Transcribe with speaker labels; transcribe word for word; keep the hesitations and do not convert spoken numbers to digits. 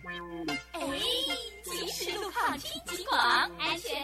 Speaker 1: 哎，行驶路况听极广，安全